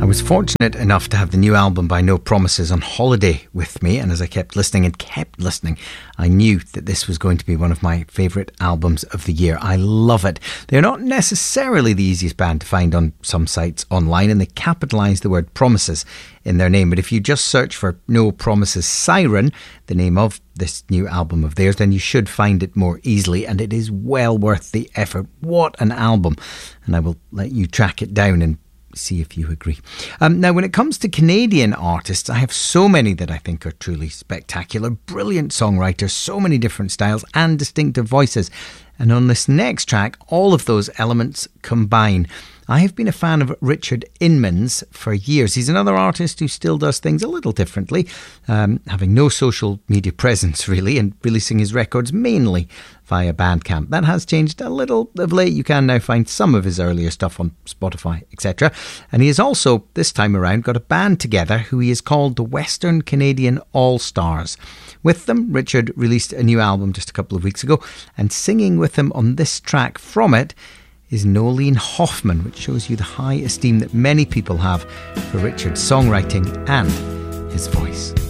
was fortunate enough to have the new album by No Promises on holiday with me, and as I kept listening, I knew that this was going to be one of my favourite albums of the year. I love it. They're not necessarily the easiest band to find on some sites online, and they capitalise the word promises in their name. But if you just search for No Promises Siren, the name of this new album of theirs, then you should find it more easily, and it is well worth the effort. What an album. And I will let you track it down and see if you agree. Now, when it comes to Canadian artists, I have so many that I think are truly spectacular. Brilliant songwriters, so many different styles and distinctive voices. And on this next track, all of those elements combine. I have been a fan of Richard Inmans for years. He's another artist who still does things a little differently, having no social media presence really, and releasing his records mainly via Bandcamp. That has changed a little of late. You can now find some of his earlier stuff on Spotify, etc. And he has also, this time around, got a band together who he has called the Western Canadian All-Stars. With them, Richard released a new album just a couple of weeks ago, and singing with him on this track from it is Nolene Hoffman, which shows you the high esteem that many people have for Richard's songwriting and his voice.